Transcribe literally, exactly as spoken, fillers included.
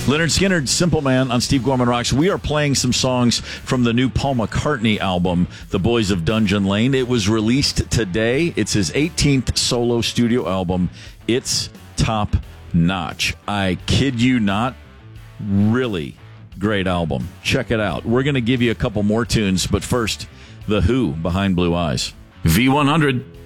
Leonard Skinner, Simple Man on Steve Gorman Rocks. We are playing some songs from the new Paul McCartney album, The Boys of Dungeon Lane. It was released today. It's his eighteenth solo studio album. It's top notch. I kid you not. Really great album. Check it out. We're going to give you a couple more tunes, but first, The Who, Behind Blue Eyes. V one hundred.